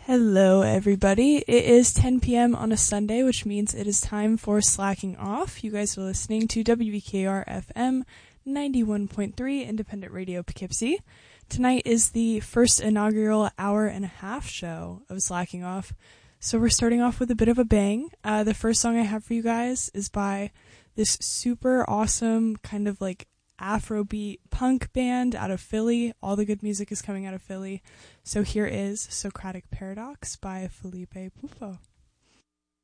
Hello, everybody. It is 10 p.m. on a Sunday, which means it is time for Slacking Off. You guys are listening to WBKR FM 91.3 Independent Radio Poughkeepsie. Tonight is the first inaugural hour and a half show of Slacking Off, so we're starting off with a bit of a bang. The first song I have for you guys is by this super awesome kind of like Afrobeat punk band out of Philly. All the good music is coming out of Philly. So here is Socratic Paradox by Felipe Pufo.